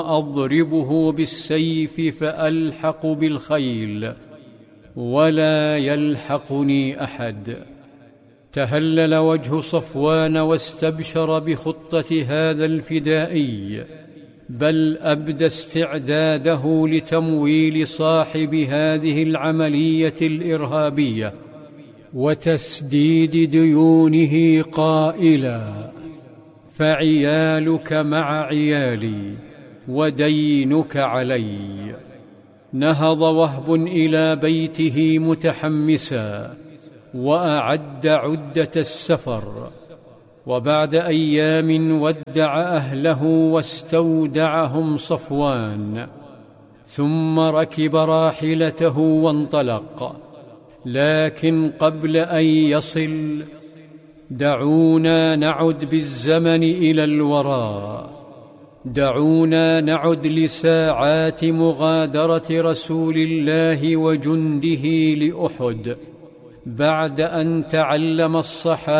أضربه بالسيف فألحق بالخيل ولا يلحقني أحد. تهلل وجه صفوان واستبشر بخطة هذا الفدائي، بل أبدى استعداده لتمويل صاحب هذه العملية الإرهابية وتسديد ديونه قائلا: فعيالك مع عيالي ودينك علي. نهض وهب إلى بيته متحمسا وأعد عدة السفر، وبعد أيام ودع أهله واستودعهم صفوان، ثم ركب راحلته وانطلق. لكن قبل أن يصل دعونا نعد بالزمن إلى الوراء، دعونا نعد لساعات مغادرة رسول الله وجنده لأحد بعد أن تعلم الصحابة